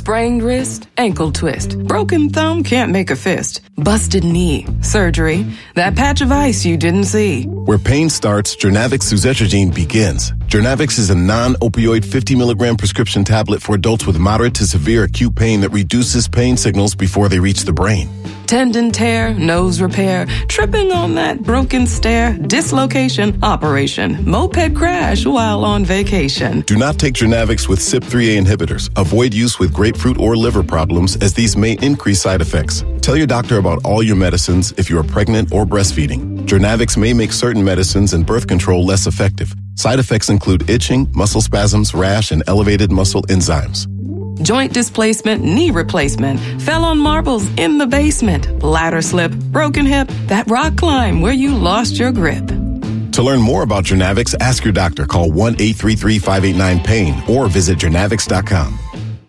Sprained wrist, ankle twist. Broken thumb can't make a fist. Busted knee, surgery. That patch of ice you didn't see. Where pain starts, Jernavix suzetrigine begins. Jernavix is a non-opioid 50 milligram prescription tablet for adults with moderate to severe acute pain that reduces pain signals before they reach the brain. Tendon tear, nose repair, tripping on that broken stair, dislocation, operation, moped crash while on vacation. Do not take Jernavix with CYP3A inhibitors. Avoid use with grapefruit or liver problems as these may increase side effects. Tell your doctor about all your medicines if you are pregnant or breastfeeding. Jernavix may make certain medicines and birth control less effective. Side effects include itching, muscle spasms, rash, and elevated muscle enzymes. Joint displacement, knee replacement, fell on marbles in the basement, ladder slip, broken hip, that rock climb where you lost your grip. To learn more about Jernavix, ask your doctor. Call 1-833-589-PAIN or visit Jernavix.com.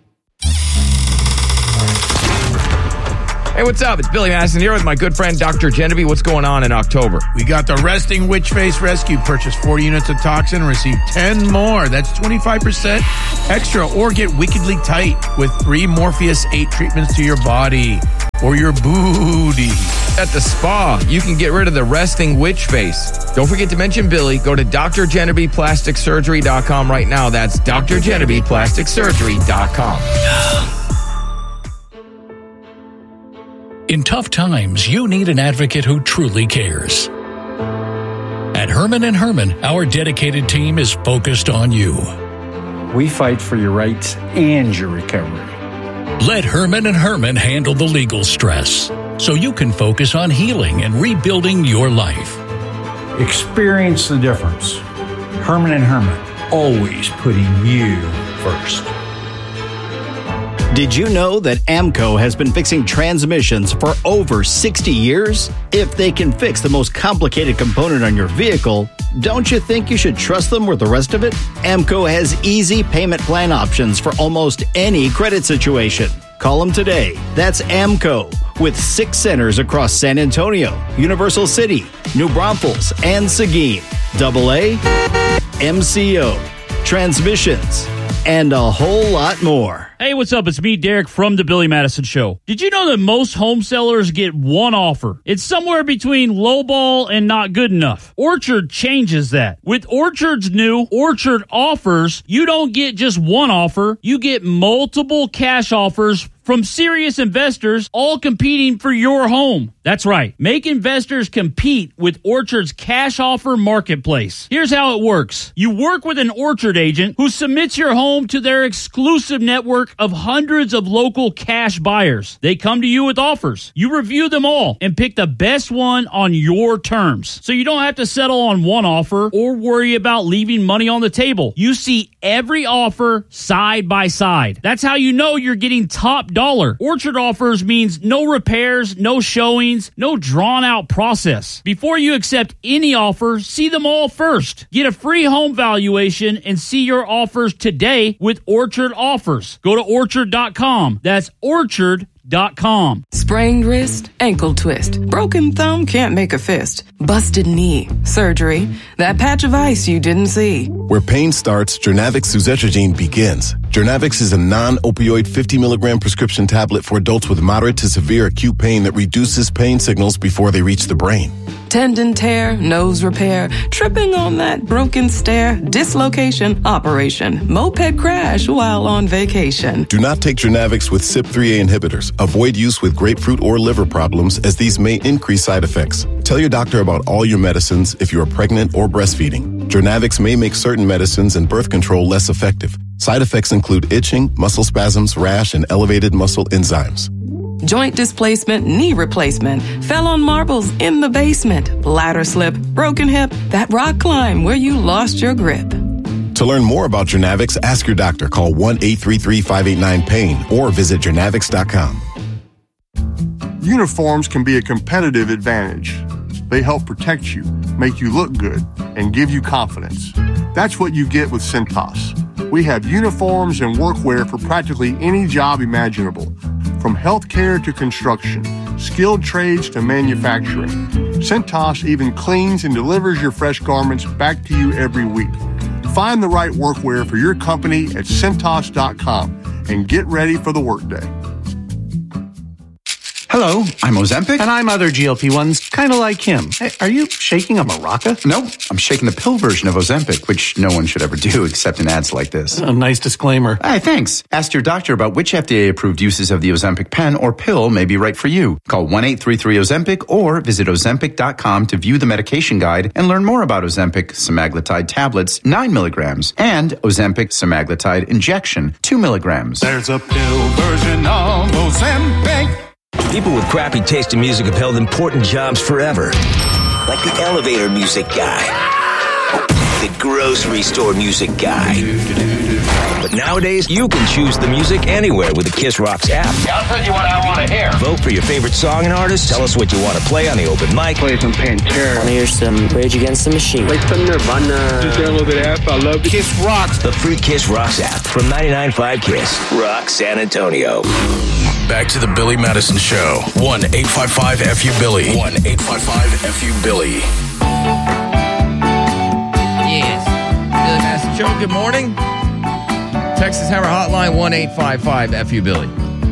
Hey, what's up? It's Billy Madison here with my good friend Dr. Genevieve. What's going on in October? We got the Resting Witch Face Rescue. Purchase 40 units of toxin, receive 10 more. That's 25% extra. Or get wickedly tight with 3 Morpheus 8 treatments to your body or your booty. At the spa, you can get rid of the resting witch face. Don't forget to mention Billy. Go to drgenevievePlasticSurgery.com right now. That's drgenevievePlasticSurgery.com. In tough times, you need an advocate who truly cares. At Herman & Herman, our dedicated team is focused on you. We fight for your rights and your recovery. Let Herman & Herman handle the legal stress so you can focus on healing and rebuilding your life. Experience the difference. Herman & Herman, always putting you first. Did you know that AMCO has been fixing transmissions for over 60 years? If they can fix the most complicated component on your vehicle, don't you think you should trust them with the rest of it? AMCO has easy payment plan options for almost any credit situation. Call them today. That's AMCO, with 6 centers across San Antonio, Universal City, New Braunfels, and Seguin. AA, MCO, transmissions, and a whole lot more. Hey, what's up? It's me, Derek, from The Billy Madison Show. Did you know that most home sellers get one offer? It's somewhere between lowball and not good enough. Orchard changes that. With Orchard's new Orchard Offers, you don't get just one offer. You get multiple cash offers from serious investors, all competing for your home. That's right. Make investors compete with Orchard's cash offer marketplace. Here's how it works. You work with an Orchard agent who submits your home to their exclusive network of hundreds of local cash buyers. They come to you with offers. You review them all and pick the best one on your terms. So you don't have to settle on one offer or worry about leaving money on the table. You see every offer side by side. That's how you know you're getting top dollar. Orchard Offers means no repairs, no showings, no drawn out process. Before you accept any offer, see them all first. Get a free home valuation and see your offers today with Orchard Offers. Go to orchard.com. That's orchard.com. Sprained wrist, ankle twist. Broken thumb can't make a fist. Busted knee, surgery. That patch of ice you didn't see. Where pain starts, Jernavix suzetrigine begins. Jernavix is a non-opioid 50 milligram prescription tablet for adults with moderate to severe acute pain that reduces pain signals before they reach the brain. Tendon tear, nose repair, tripping on that broken stair, dislocation, operation, moped crash while on vacation. Do not take Jernavix with CYP3A inhibitors. Avoid use with grapefruit or liver problems as these may increase side effects. Tell your doctor about all your medicines if you are pregnant or breastfeeding. Jernavix may make certain medicines and birth control less effective. Side effects include itching, muscle spasms, rash, and elevated muscle enzymes. Joint displacement, knee replacement, fell on marbles in the basement, ladder slip, broken hip, that rock climb where you lost your grip. To learn more about Jernavix, ask your doctor. Call 1-833-589-PAIN or visit Jernavix.com. Uniforms can be a competitive advantage. They help protect you, make you look good, and give you confidence. That's what you get with Cintas. We have uniforms and workwear for practically any job imaginable, from healthcare to construction, skilled trades to manufacturing. Cintas even cleans and delivers your fresh garments back to you every week. Find the right workwear for your company at Cintas.com and get ready for the workday. Hello, I'm Ozempic. And I'm other GLP-1s, kind of like him. Hey, are you shaking a maraca? No, I'm shaking the pill version of Ozempic, which no one should ever do except in ads like this. A nice disclaimer. Hey, thanks. Ask your doctor about which FDA-approved uses of the Ozempic pen or pill may be right for you. Call 1-833-OZEMPIC or visit Ozempic.com to view the medication guide and learn more about Ozempic semaglutide tablets, 9 milligrams, and Ozempic semaglutide injection, 2 milligrams. There's a pill version of Ozempic. People with crappy taste in music have held important jobs forever. Like the elevator music guy. The grocery store music guy. But nowadays, you can choose the music anywhere with the Kiss Rocks app. I'll tell you what I want to hear. Vote for your favorite song and artist. Tell us what you want to play on the open mic. Play some Pantera. I want to hear some Rage Against the Machine. Like some Nirvana. Just download that app. I love it. Kiss Rocks. The free Kiss Rocks app from 99.5 Kiss. Rock San Antonio. Back to the Billy Madison Show. 1-855-FU-BILLY. 1-855-FU-BILLY. Yes. Billy Madison Show, good morning. Texas Hammer Hotline, 1-855-FU-BILLY.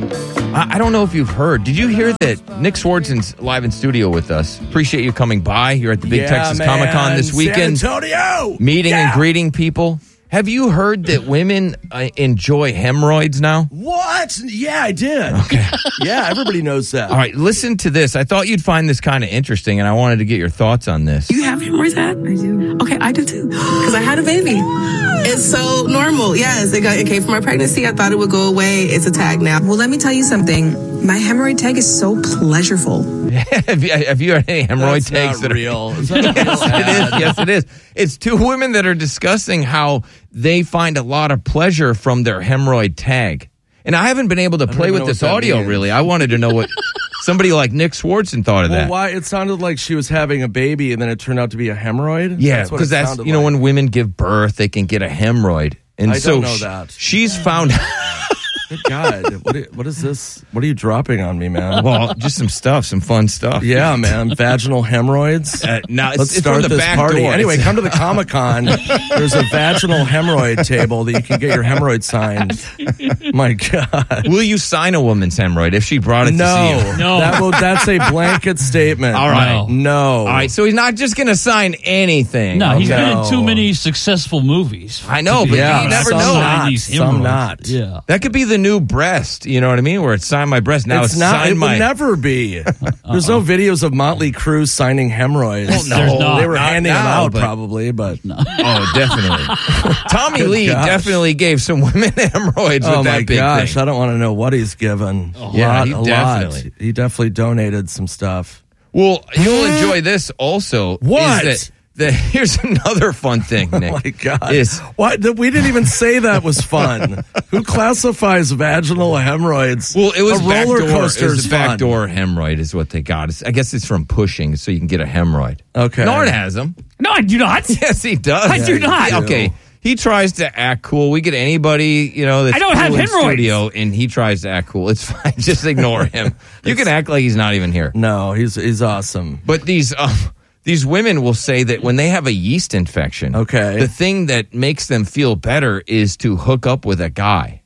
I don't know if you've heard. Did you hear that Nick Swartzen's live in studio with us? Appreciate you coming by. You're at the Big Texas Comic-Con this weekend. San Antonio! Meeting and greeting people. Have you heard that women enjoy hemorrhoids now? What? Yeah, I did. Okay. Yeah, everybody knows that. All right, listen to this. I thought you'd find this kind of interesting, and I wanted to get your thoughts on this. You have hemorrhoids, Dad? I do. Okay, I do too. Because I had a baby. It's so normal. Yes, it came from my pregnancy. I thought it would go away. It's a tag now. Well, let me tell you something. My hemorrhoid tag is so pleasurable. Have you had any hemorrhoid tags that real? Is that yes, it is. Yes, it is. It's two women that are discussing how they find a lot of pleasure from their hemorrhoid tag. And I haven't been able to play with this audio, means. Really. I wanted to know what somebody like Nick Swartzen thought of that. Why? It sounded like she was having a baby, and then it turned out to be a hemorrhoid? Yeah, because that's you know, when women give birth, they can get a hemorrhoid. And I so don't know that. She's found... Good God. What is this? What are you dropping on me, man? Well, just some stuff, some fun stuff. Yeah, man. Vaginal hemorrhoids. Now Let's start the this back party. door. Anyway, come to the Comic-Con. There's a vaginal hemorrhoid table that you can get your hemorrhoid signed. My God. Will you sign a woman's hemorrhoid if she brought it to see you? No. That's a blanket statement. All right. No. All right, so he's not just going to sign anything. No, he's been in too many successful movies. I know, but you never know. Some not. Yeah. That could be the new breast, you know what I mean? Where it's sign my breast. Now it's not. sign It my... will never be. There's no videos of Motley Crue signing hemorrhoids. Well, no. They were handing them out but... probably, but... No. Oh, definitely. Tommy Lee definitely gave some women hemorrhoids with that big thing. Oh, my gosh. I don't want to know what he's given. Definitely. He definitely donated some stuff. Well, you'll enjoy this also. What? Here's another fun thing, Nick. Oh, my God. What? We didn't even say that was fun. Who classifies vaginal hemorrhoids? Well, it was a roller coaster. It was a backdoor hemorrhoid is what they got. I guess it's from pushing, so you can get a hemorrhoid. Okay. Norn has them. No, I do not. Yes, he does. I do not. Okay. He tries to act cool. We get anybody, that's I don't cool have in hemorrhoids. studio, and he tries to act cool. It's fine. Just ignore him. You can act like he's not even here. No, he's awesome. But these women will say that when they have a yeast infection, the thing that makes them feel better is to hook up with a guy.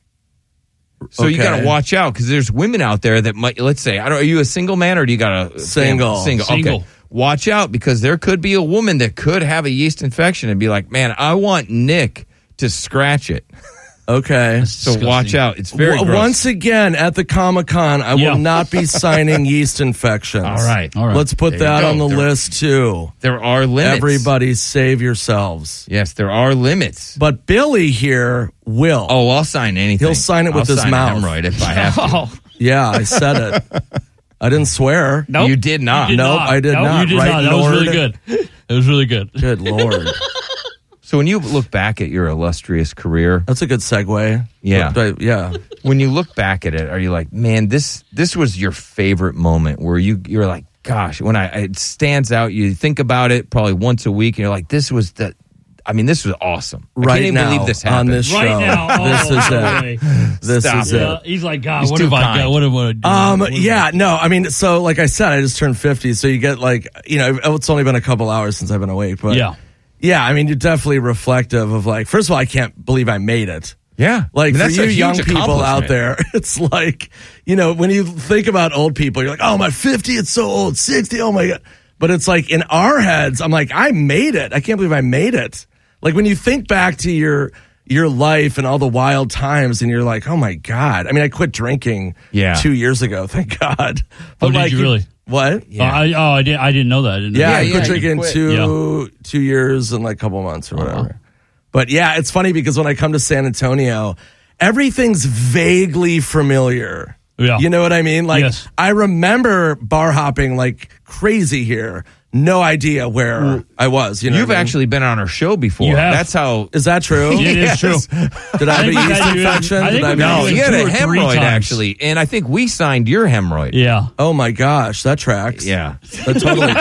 So you got to watch out because there's women out there that might, let's say, are you a single man or do you got a single? Okay. Watch out because there could be a woman that could have a yeast infection and be like, man, I want Nick to scratch it. Okay. So watch out. It's very gross. Once again, at the Comic-Con, I will not be signing yeast infections. All right. Let's put that on the list, too. There are limits. Everybody save yourselves. Yes, there are limits. But Billy here will. Oh, I'll sign anything. He'll sign it with his mouth. Hemorrhoid if I have to. Yeah, I said it. I didn't swear. Nope. You did not. Nope, I did not. You did right, not. That was really good. It was really good. Good Lord. So when you look back at your illustrious career... That's a good segue. Yeah. Yeah. When you look back at it, are you like, man, this was your favorite moment where you're like, gosh, when it stands out, you think about it probably once a week, and you're like, this was awesome. I can't even believe this happened. On this show. Right now. This is it. This is it. He's like, God, what have I got? What have I done? Yeah, no, I mean, so like I said, I just turned 50, so you get like, it's only been a couple hours since I've been awake, but yeah, I mean, you're definitely reflective of like, first of all, I can't believe I made it. Yeah. Like, That's for a you huge young people out accomplishment. there, it's like, when you think about old people, you're like, oh, my 50, it's so old. 60, oh my God. But it's like in our heads, I'm like, I made it. I can't believe I made it. Like when you think back to your life and all the wild times and you're like, oh my God. I mean, I quit drinking 2 years ago, thank God. But did you really? What? Yeah. I didn't know that. I didn't know that. I quit drinking two years and like a couple months or whatever. But yeah, it's funny because when I come to San Antonio, everything's vaguely familiar. Yeah. You know what I mean? Like, Yes. I remember bar hopping like crazy here. No idea where I was. You know, You've actually been on our show before. You have. That's how. Is that true? It is true. Did I have a yeast infection? No, you had two a or three hemorrhoid times. actually, and I think we signed your hemorrhoid. Yeah. Oh my gosh, that tracks. Yeah, that totally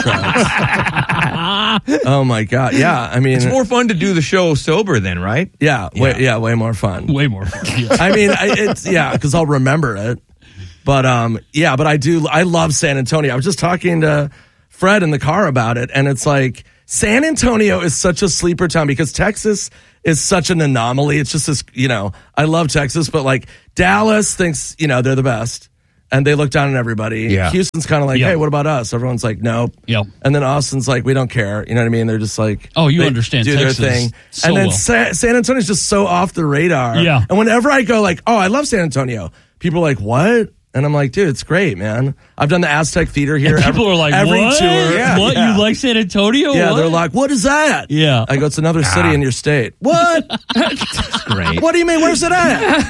tracks. Oh my God, yeah. I mean, it's more fun to do the show sober then, right? Yeah, way more fun. Way more fun. Yeah. I mean, it's because I'll remember it. But but I love San Antonio. I was just talking to Fred in the car about it, and it's like San Antonio is such a sleeper town because Texas is such an anomaly. It's just this, I love Texas, but like Dallas thinks, they're the best. And they look down on everybody. Yeah. Houston's kind of like, hey, what about us? Everyone's like, nope. Yep. And then Austin's like, we don't care. You know what I mean? They're just like, Oh, you they understand do Texas their thing. so and then well. San Antonio's just so off the radar. Yeah. And whenever I go like, oh, I love San Antonio, people are like, what? And I'm like, dude, it's great, man. I've done the Aztec Theater here. And people are like, every what? tour. Yeah. What? Yeah. You like San Antonio? Yeah, What? they're like, what is that? Yeah. I go, it's another city in your state. What? That's great. What do you mean? Where's it at?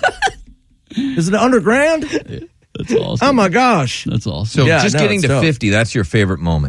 Is it underground? That's awesome. Oh my gosh. That's awesome. So just getting it's to dope. 50, that's your favorite moment.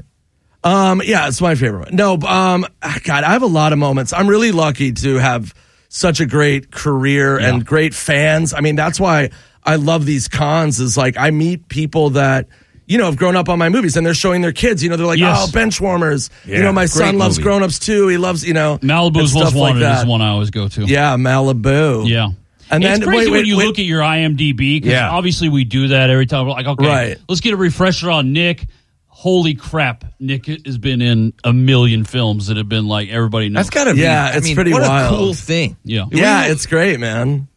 Yeah, it's my favorite. No, God, I have a lot of moments. I'm really lucky to have such a great career and great fans. I mean, that's why I love these cons is like I meet people that, have grown up on my movies and they're showing their kids, they're like, Yes. oh, Benchwarmers. Yeah, My great son loves movie. Grown Ups too. He loves, Malibu's and Most stuff Wanted like that. is one I always go to. Yeah, Malibu. Yeah. And It's then crazy wait, when you wait. look at your IMDb because Yeah. obviously we do that every time. We're like, okay, Right. let's get a refresher on Nick. Holy crap, Nick has been in a million films that have been like everybody knows. That's got to be. It's pretty what wild. a cool thing. Yeah. Yeah, it's great, man.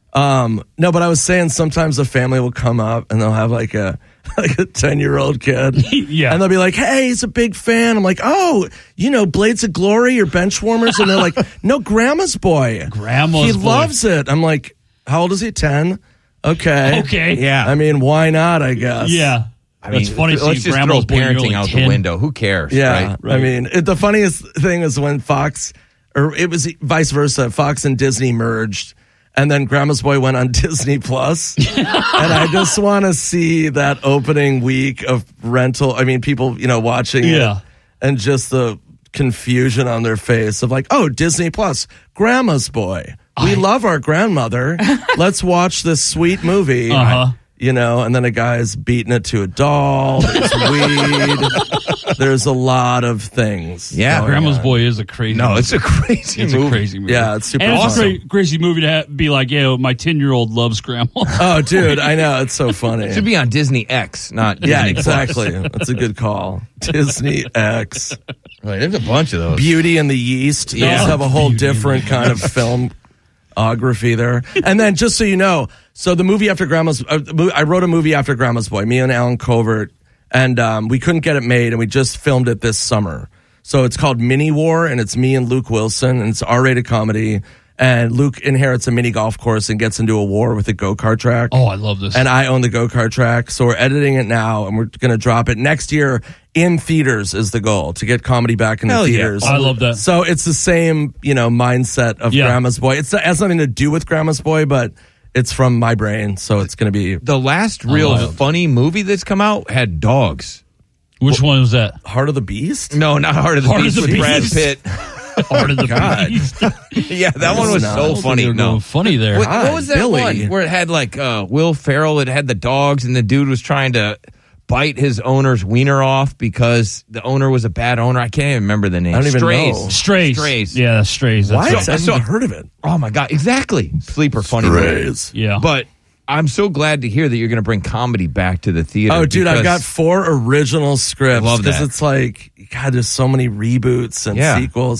No, but I was saying sometimes a family will come up and they'll have like a 10-year-old kid. Yeah. And they'll be like, hey, he's a big fan. I'm like, oh, Blades of Glory or Benchwarmers? And they're like, no, Grandma's Boy. Grandma's He Boy. loves it. I'm like, how old is he? 10? Okay. Okay. Yeah. I mean, why not, I guess. Yeah. I mean, That's funny let's seeing just Grandma's throw Boy when you're parenting only out 10. the window. Who cares? Yeah. Right? I mean, the funniest thing is when Fox, or it was vice versa, Fox and Disney merged. And then Grandma's Boy went on Disney Plus. And I just want to see that opening week of rental. I mean, people, watching Yeah. it and just the confusion on their face of like, oh, Disney Plus, Grandma's Boy. We love our grandmother. Let's watch this sweet movie. Uh-huh. And then a guy's beating it to a doll. There's weed. There's a lot of things. Yeah. going Grandma's on. Boy is a crazy movie. it's a crazy It's movie. a crazy movie. Yeah, it's super and awesome. it's a crazy movie to be like, yeah, my 10-year-old loves Grandma. Oh, dude, I know. It's so funny. It should be on Disney X, not Disney Yeah, Plus. exactly. That's a good call. Disney X. Right, there's a bunch of those. Beauty and the Yeast. Those Yeah. have a whole different kind of filmography there. And then, just so you know, so the movie after Grandma's, I wrote a movie after Grandma's Boy, me and Alan Covert, and we couldn't get it made, and we just filmed it this summer. So it's called Mini War, and it's me and Luke Wilson, and it's R-rated comedy. And Luke inherits a mini golf course and gets into a war with a go-kart track. Oh, I love this. And I own the go-kart track. So we're editing it now, and we're going to drop it next year in theaters is the goal, to get comedy back in the Hell yeah. theaters. I love that. So it's the same, mindset of Yeah. Grandma's Boy. It has nothing to do with Grandma's Boy, but it's from my brain. So it's going to be The last real funny movie that's come out had dogs. Which one was that? Heart of the Beast? No, not Heart of the Heart of Beast the with Brad Beast? Pitt. Heart of the God. Beast. Yeah, that one was so funny. No, funny there. What was that Billy. one where it had like Will Ferrell? It had the dogs, and the dude was trying to bite his owner's wiener off because the owner was a bad owner. I can't even remember the name. I don't even Strays. know. Strays. Strays. Yeah, Strays. That's What? right. I haven't even heard of it. Oh my god! Exactly. Sleeper funny. Strays. Yeah. But I'm so glad to hear that you're going to bring comedy back to the theater. Oh, dude, I've got because 4 original scripts. Love that. Because it's like, God, there's so many reboots and Yeah. sequels.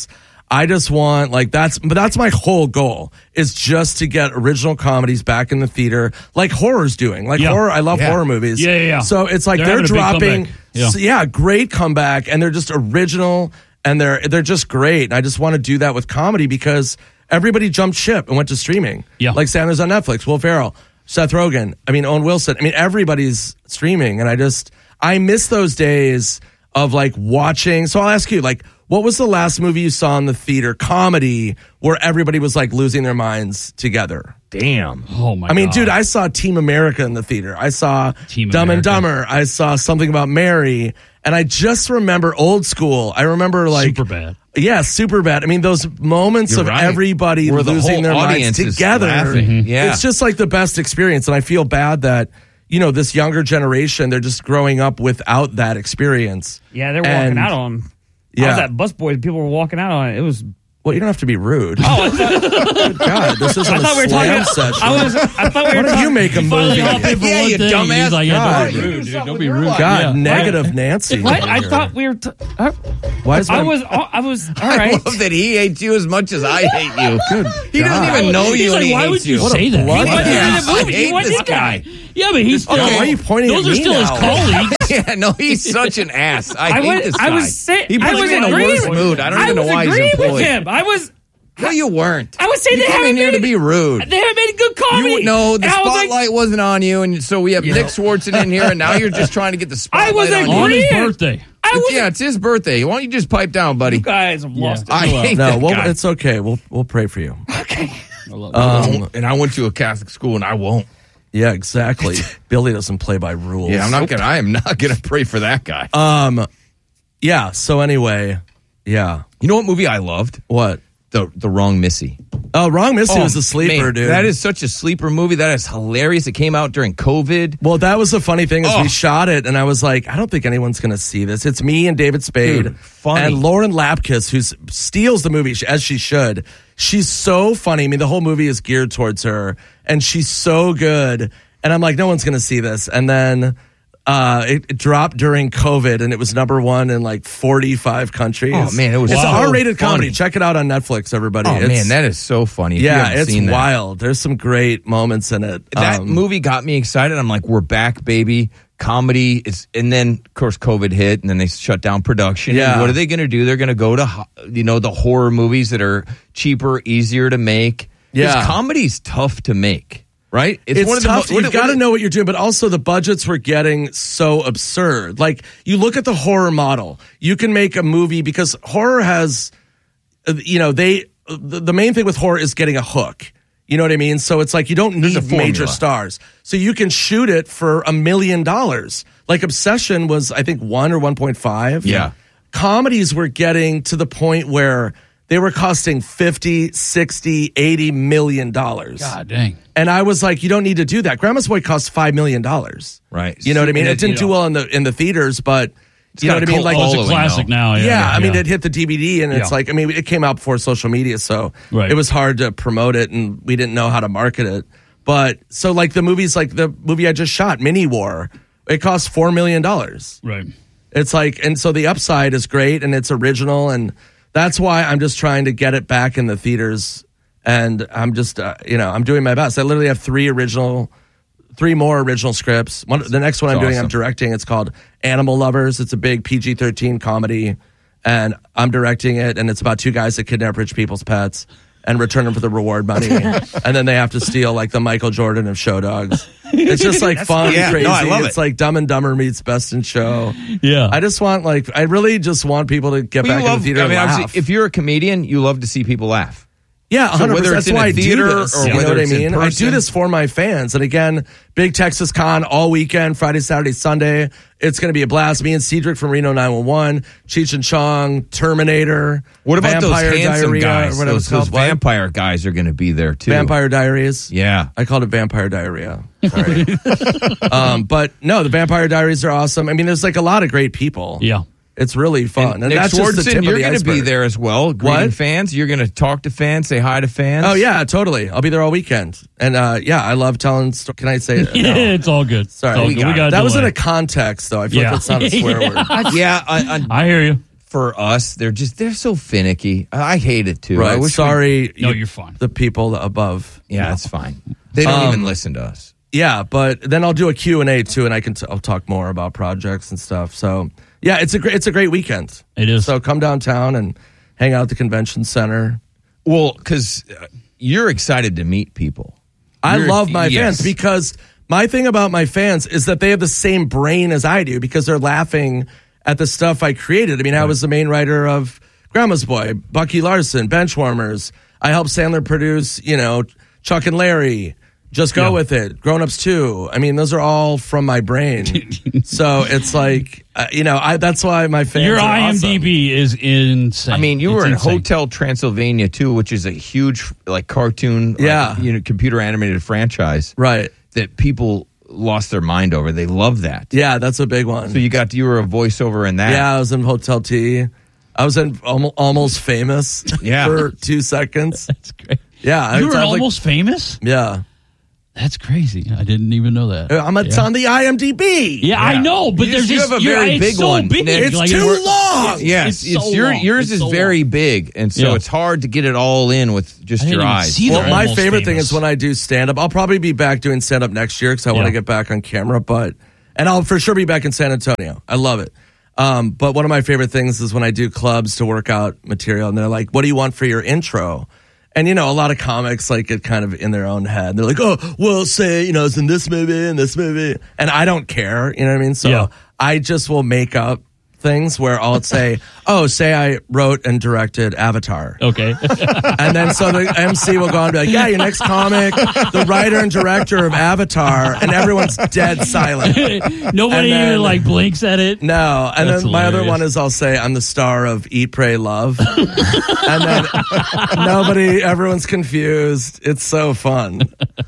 I just want that's my whole goal is just to get original comedies back in the theater, like horror's doing. Horror, I love horror movies. Yeah. So it's like they're dropping, great comeback, and they're just original, and they're just great. And I just want to do that with comedy because everybody jumped ship and went to streaming. Yeah, like Santa's on Netflix, Will Ferrell, Seth Rogen. Owen Wilson. Everybody's streaming, and I miss those days of watching. So I'll ask you, what was the last movie you saw in the theater, comedy, where everybody was losing their minds together? Damn. Oh my God. Dude, I saw Team America in the theater. I saw Dumb and Dumber. I saw Something About Mary. And I just remember old school. I remember Superbad. Yeah, Superbad. Those moments of everybody where losing their minds together. Yeah. It's just the best experience. And I feel bad that, this younger generation, they're just growing up without that experience. Yeah, they're walking out on them. I was at Busboys. People were walking out on it. It was. Well, you don't have to be rude. Oh, I thought. God, this isn't a slam session. I thought we were. Why don't you make a movie? Yeah, you dumbass. Don't be rude, dude. Don't be rude. God, negative Nancy. What? I thought we were. Why is I was all right. I love that he hates you as much as I hate you. Good. He doesn't even know you. He's Why would you say that? I hate this guy. Yeah, but he's okay. Why are you pointing at me? Those are still his colleagues. Yeah, no, he's such an ass. I hate this guy. I was saying. He puts me in the worst mood. I don't even know why he's employed. With him. I was. No, you weren't. I was saying you they came haven't in here to be rude. They haven't made good comedy. No, the spotlight wasn't on you, and so we have Nick Swartzen in here, and now you're just trying to get the spotlight on his birthday. It's his birthday. Why don't you just pipe down, buddy? You guys have lost it. I hate that guy. It's okay. We'll pray for you. Okay. And I went to a Catholic school, and I won't. Yeah, exactly. Billy doesn't play by rules. Yeah, I am not gonna pray for that guy. Yeah. So anyway, yeah. You know what movie I loved? What? The Wrong Missy. Oh, Wrong Missy was a sleeper, man, dude. That is such a sleeper movie. That is hilarious. It came out during COVID. Well, that was the funny thing is we shot it, and I was like, I don't think anyone's going to see this. It's me and David Spade. Dude, funny. And Lauren Lapkus, who steals the movie, as she should. She's so funny. The whole movie is geared towards her, and she's so good. And I'm like, no one's going to see this. And then it dropped during COVID, and it was number one in 45 countries. Oh, man, it was It's so a R-rated funny. comedy. Check it out on Netflix, everybody. Oh, man, that is so funny. It's wild. There's some great moments in it. That movie got me excited. I'm like, we're back, baby. Comedy. And then, of course, COVID hit, and then they shut down production. Yeah. And what are they going to do? They're going to go to, the horror movies that are cheaper, easier to make. Yeah. Because comedy's tough to make. Right? It's tough. You've got to know what you're doing, but also the budgets were getting so absurd. You look at the horror model. You can make a movie because horror has, the main thing with horror is getting a hook. You know what I mean? So it's you don't need major stars. So you can shoot it for $1 million. Obsession was, I think, 1 or 1.5. Yeah. Comedies were getting to the point where they were costing $50, $60, $80 million. God dang. And I was like, you don't need to do that. Grandma's Boy cost $5 million. Right. You know what I mean? It didn't do well in the theaters, but you know what I mean? It's a classic now. Yeah, it hit the DVD, and it's it came out before social media, so it was hard to promote it, and we didn't know how to market it. But so the movies, the movie I just shot, Mini War, it cost $4 million. Right. It's and so the upside is great, and it's original, and that's why I'm just trying to get it back in the theaters, and I'm just, I'm doing my best. I literally have 3 more original scripts. The next one I'm directing. It's called Animal Lovers. It's a big PG-13 comedy, and I'm directing it, and it's about 2 guys that kidnap rich people's pets and return them for the reward money, and then they have to steal the Michael Jordan of show dogs. It's just fun, crazy. No, I love it. It's Dumb and Dumber meets Best in Show. Yeah, I just want I really just want people to get back in the theater and laugh. If you're a comedian, you love to see people laugh. Yeah, 100%. So whether it's that's why I do this. Or you know what I mean? I person. do this for my fans. And again, big Texas Con all weekend, Friday, Saturday, Sunday. It's going to be a blast. Me and Cedric from Reno 911, Cheech and Chong, Terminator. What about Vampire those handsome Diarrhea, guys? Or whatever it's Those called. vampire guys are going to be there too. Vampire Diaries. Yeah. I called it Vampire Diarrhea. Sorry. But no, the Vampire Diaries are awesome. There's a lot of great people. Yeah. It's really fun. And Nick that's just the Swartzen, tip you're of the going to be iceberg. there as well. Greeting fans. You're going to talk to fans, say hi to fans. Oh, yeah, totally. I'll be there all weekend. And I love telling stories. Can I say it? Yeah, No. it's all good. Sorry. It's all good. We got that was in a context, though. I feel like that's not a swear word. Yeah. I hear you. for us. They're so finicky. I hate it too. Right. I wish Sorry. you're fine. The people above. Yeah, it's fine. They don't even listen to us. Yeah, but then I'll do a Q&A too, and I'll talk more about projects and stuff. So yeah, it's a great weekend. It is. So come downtown and hang out at the convention center. Well, because you're excited to meet people. I love my fans because my thing about my fans is that they have the same brain as I do because they're laughing at the stuff I created. I mean, I was the main writer of Grandma's Boy, Bucky Larson, Benchwarmers. I helped Sandler produce, Chuck and Larry, Just Go With It, Grown Ups 2. I mean, those are all from my brain. So it's like, that's why my fans Your are IMDb is insane. I mean, you were in insane. Hotel Transylvania too, which is a huge cartoon, computer animated franchise, right? That people lost their mind over. They love that. Yeah, that's a big one. So you were a voiceover in that. Yeah, I was in Hotel T. I was in Almost Famous for 2 seconds. That's great. Yeah. You were Almost Famous? Yeah. That's crazy. I didn't even know that. It's on the IMDb. Yeah, I know, but you have a very big one. Big. It's too long. Yes, yours is very big, and so it's hard to get it all in with just your eyes. Well, my favorite thing is when I do stand-up. I'll probably be back doing stand-up next year because I want to get back on camera, and I'll for sure be back in San Antonio. I love it. But one of my favorite things is when I do clubs to work out material, and they're like, "What do you want for your intro?" And, a lot of comics get kind of in their own head. They're like, oh, well, say, it's in this movie and this movie. And I don't care. You know what I mean? So I just will make up things where I'll say, say I wrote and directed Avatar. Okay. And then so the MC will go on and be like, yeah, your next comic, the writer and director of Avatar. And everyone's dead silent. Nobody even blinks at it. No. And That's then my other hilarious. one is I'll say I'm the star of Eat, Pray, Love. And then everyone's confused. It's so fun.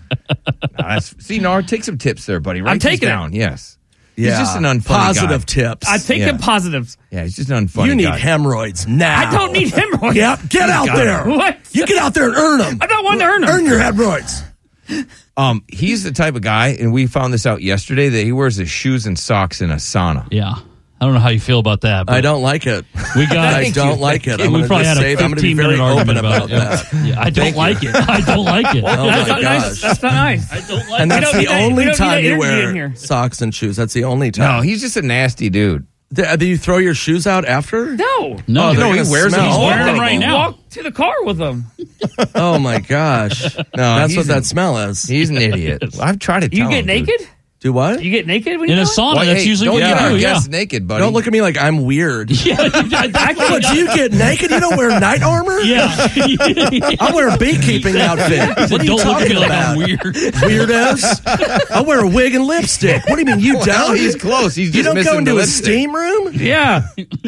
Nard, take some tips there, buddy. Write I'm taking these down. Yes. Yeah. He's just an unfunny Positive guy. tips. I take the positives. Yeah, he's just an unfunny You need guy. hemorrhoids now. I don't need hemorrhoids. Yep, get out there. What? You get out there and earn them. I'm not one to earn them. Earn your hemorrhoids. He's the type of guy, and we found this out yesterday, that he wears his shoes and socks in a sauna. Yeah. I don't know how you feel about that. But I don't like it. We got. I don't like it. I'm we going probably to had say a that. I'm going to be 15-minute very argument open about that. Yeah, I don't like it. I don't like it. Oh That's my not gosh. nice. That's not nice. I don't like And it. that's We the don't need only that time you energy in wear here. socks and shoes. That's the only time. No, he's just a nasty dude. Do you throw your shoes out after? No. No, Oh, they're he gonna wears them. smell. He's wearing them horrible. right now. Walk to the car with them. Oh my gosh. That's what that smell is. He's an idiot. I've tried to tell You get him, naked? dude. Do what? You get naked when In you a go? sauna, Well, that's hey, usually don't what get you our do. Yeah. guests naked, buddy. Don't look at me like I'm weird. Yeah, What, do you get naked? You don't wear night armor? yeah. I wear a beekeeping outfit. What are you Don't look at talking me like about? I'm weird. Weirdos. I wear a wig and lipstick. What do you mean you Well, don't? he's close. He's You just don't missing go into the a lipstick. steam room? Yeah.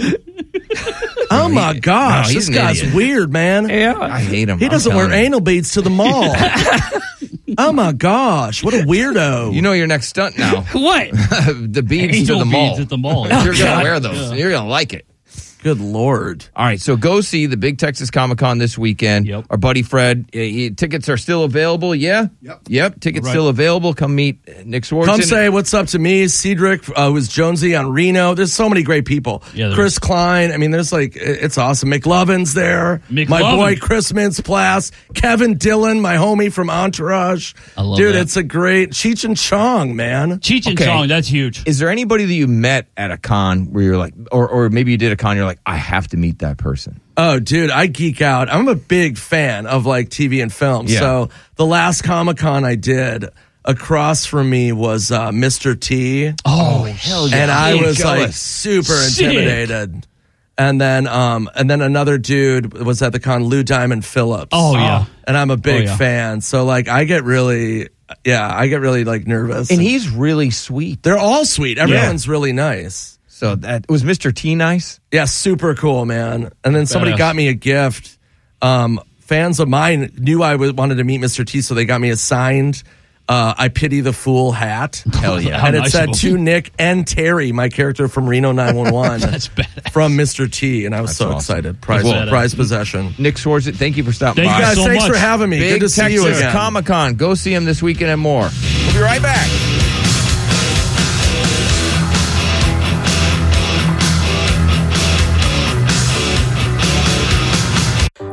Oh my gosh, no, he's this an guy's idiot. weird, man. Yeah. I hate him. He I'm doesn't wear telling you. anal beads to the mall. Oh my gosh, what a weirdo. You know your next stunt now. What? The beads to Angel the mall. beads at the mall. You're going God. to wear those. You're going to like it. Good Lord. All right, so go see the Big Texas Comic-Con this weekend. Yep. Our buddy Fred, tickets are still available, yeah? Yep, tickets Right. still available. Come meet Nick Swartzen. Come say what's up to me, Cedric, who's Jonesy on Reno. There's so many great people. Yeah, there Chris Klein. I mean, there's it's awesome. McLovin's there. My McLovin. boy Chris Mintz-Plasse. Kevin Dillon, my homie from Entourage. I love Dude, that. it's a great Cheech and Chong, man. Cheech and Okay. Chong, that's huge. Is there anybody that you met at a con where you're like, or maybe you did a con, you're like, I have to meet that person? Oh, dude, I geek out. I'm a big fan of TV and film. Yeah. So the last Comic-Con I did, across from me was Mr. T. Oh, hell yeah. And I was Jealous. super Sick. intimidated. And then another dude was at the con, Lou Diamond Phillips. Oh, yeah. And I'm a big Oh, yeah. fan. So I get really nervous. And he's really sweet. They're all sweet. Everyone's really nice. So that was Mr. T nice? Yeah, super cool, man. And then somebody Badass. got me a gift. Fans of mine knew I wanted to meet Mr. T, so they got me a signed I Pity the Fool hat. Hell yeah. And it nice said of to them. Nick and Terry, my character from Reno 911. That's badass. From Mr. T, and I was so awesome. excited. Prize Well, prize possession. Nick Swartzen, thank you for stopping Thank by. you Guys, so thanks much. for having me. Big Good to see Texas you again. Comic-Con. Go see him this weekend and more. We'll be right back.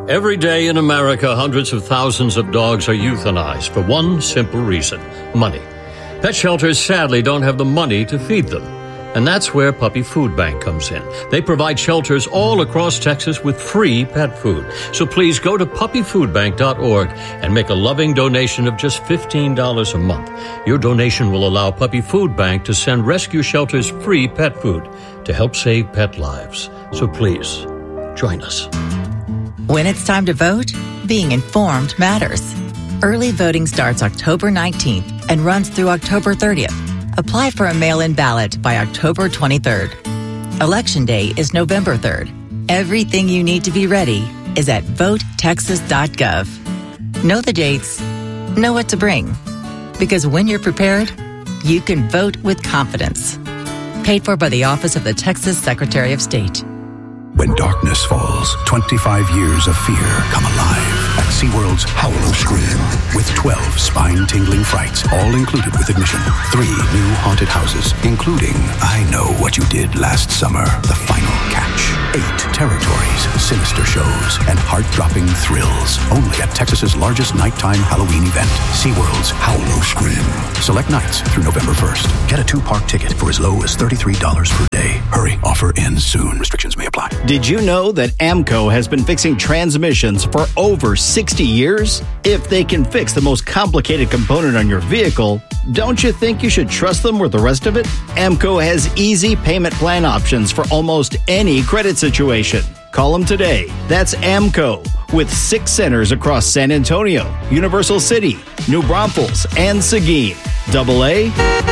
Every day in America, hundreds of thousands of dogs are euthanized for one simple reason: money. Pet shelters sadly don't have the money to feed them. And that's where Puppy Food Bank comes in. They provide shelters all across Texas with free pet food. So please go to puppyfoodbank.org and make a loving donation of just $15 a month. Your donation will allow Puppy Food Bank to send rescue shelters free pet food to help save pet lives. So please, join us. When it's time to vote, being informed matters. Early voting starts October 19th and runs through October 30th. Apply for a mail-in ballot by October 23rd. Election Day is November 3rd. Everything you need to be ready is at votetexas.gov. Know the dates, know what to bring. Because when you're prepared, you can vote with confidence. Paid for by the Office of the Texas Secretary of State. When darkness falls, 25 years of fear come alive at SeaWorld's Howlo Scream. With 12 spine-tingling frights, all included with admission. 3 new haunted houses, including I Know What You Did Last Summer, The Final Catch. 8 territories, sinister shows, and heart-dropping thrills. Only at Texas's largest nighttime Halloween event, SeaWorld's Howlo Scream. Select nights through November 1st. Get a 2-park ticket for as low as $33 per day. Hurry, offer ends soon. Restrictions may apply. Did you know that AMCO has been fixing transmissions for over 60 years? If they can fix the most complicated component on your vehicle, don't you think you should trust them with the rest of it? AMCO has easy payment plan options for almost any credit situation. Call them today. That's AMCO, with 6 centers across San Antonio, Universal City, New Braunfels, and Seguin. AA,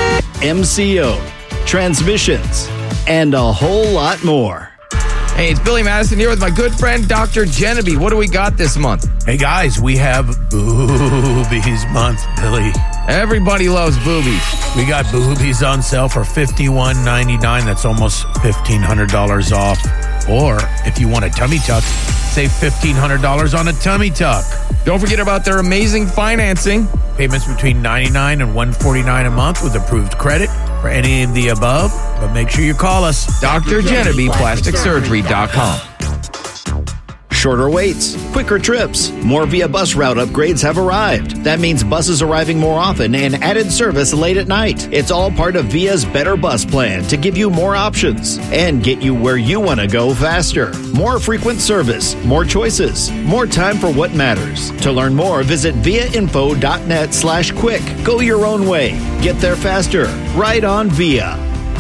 MCO, transmissions, and a whole lot more. Hey, it's Billy Madison here with my good friend, Dr. Genevieve. What do we got this month? Hey, guys, we have Boobies Month, Billy. Everybody loves boobies. We got boobies on sale for $51.99. That's almost $1,500 off. Or if you want a tummy tuck, save $1,500 on a tummy tuck. Don't forget about their amazing financing. Payments between $99 and $149 a month with approved credit for any of the above. But make sure you call us. Dr. Genevieve, PlasticSurgery.com. Shorter waits, quicker trips, more Via bus route upgrades have arrived. That means buses arriving more often and added service late at night. It's all part of Via's Better Bus Plan to give you more options and get you where you want to go faster. More frequent service, more choices, more time for what matters. To learn more, visit viainfo.net/quick. Go your own way. Get there faster. Ride on Via.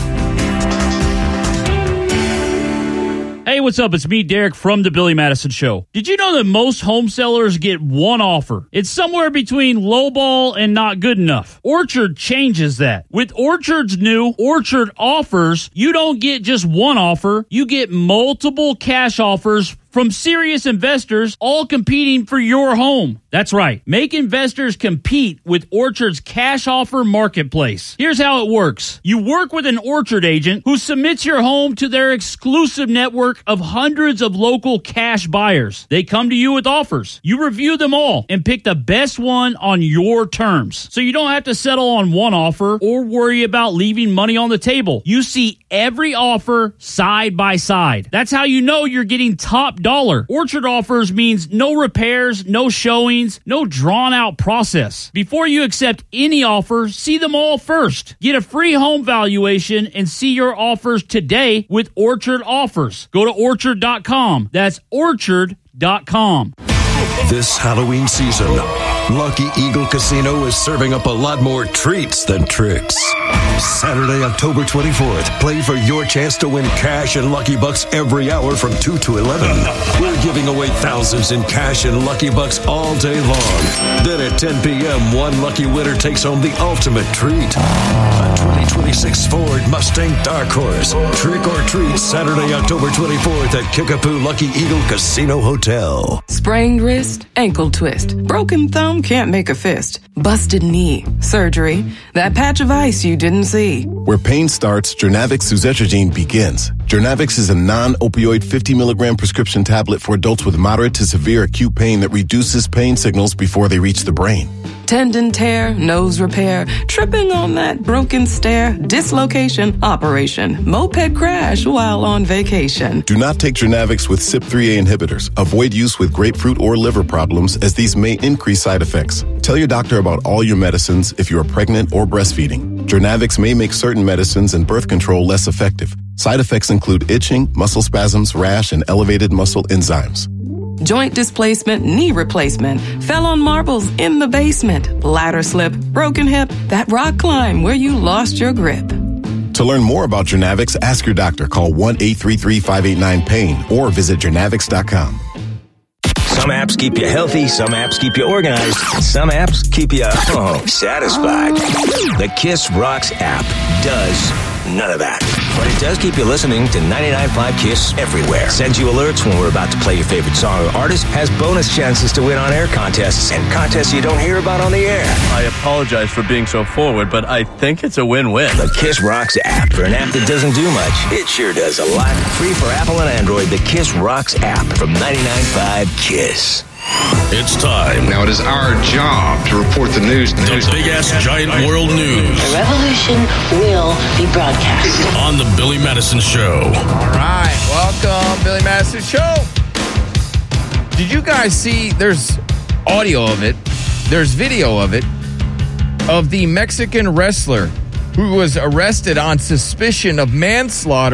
Hey, what's up? It's me, Derek, from The Billy Madison Show. Did you know that most home sellers get one offer? It's somewhere between lowball and not good enough. Orchard changes that. With Orchard's new Orchard Offers, you don't get just one offer. You get multiple cash offers from serious investors, all competing for your home. That's right. Make investors compete with Orchard's cash offer marketplace. Here's how it works. You work with an Orchard agent who submits your home to their exclusive network of hundreds of local cash buyers. They come to you with offers. You review them all and pick the best one on your terms. So you don't have to settle on one offer or worry about leaving money on the table. You see every offer side by side. That's how you know you're getting top dollar. Orchard Offers means no repairs, no showings, no drawn-out process. Before you accept any offer, see them all first. Get a free home valuation and see your offers today with Orchard Offers. Go to orchard.com. That's orchard.com. This Halloween season, Lucky Eagle Casino is serving up a lot more treats than tricks. Saturday, October 24th, play for your chance to win cash and Lucky Bucks every hour from 2 to 11. We're giving away thousands in cash and Lucky Bucks all day long. Then at 10 p.m., one lucky winner takes home the ultimate treat. A 2026 Ford Mustang Dark Horse. Trick or treat Saturday, October 24th at Kickapoo Lucky Eagle Casino Hotel. Sprained wrist, ankle twist, broken thumb can't make a fist, busted knee, surgery, that patch of ice you didn't FMC. Where pain starts, Jernavix suzetrigine begins. Jernavix is a non-opioid 50 milligram prescription tablet for adults with moderate to severe acute pain that reduces pain signals before they reach the brain. Tendon tear, nose repair, tripping on that broken stair, dislocation, operation, moped crash while on vacation. Do not take Jernavix with CYP3A inhibitors. Avoid use with grapefruit or liver problems, as these may increase side effects. Tell your doctor about all your medicines if you are pregnant or breastfeeding. Jernavix may make certain medicines and birth control less effective. Side effects include itching, muscle spasms, rash, and elevated muscle enzymes. Joint displacement, knee replacement, fell on marbles in the basement, ladder slip, broken hip, that rock climb where you lost your grip. To learn more about Jernavix, ask your doctor. Call 1-833-589-PAIN or visit Jernavix.com. Some apps keep you healthy, some apps keep you organized, some apps keep you satisfied. The Kiss Rocks app does none of that. But it does keep you listening to 99.5 Kiss everywhere. Sends you alerts when we're about to play your favorite song or artist. Has bonus chances to win on air contests and contests you don't hear about on the air. I apologize for being so forward, but I think it's a win-win. The Kiss Rocks app. For an app that doesn't do much, it sure does a lot. Free for Apple and Android. The Kiss Rocks app from 99.5 Kiss. It's time. Now it is our job to report the news. The big-ass giant world news. The revolution will be broadcast. On the Billy Madison Show. All right. Welcome, Billy Madison Show. Did you guys see, there's audio of it, there's video of it, of the Mexican wrestler who was arrested on suspicion of manslaughter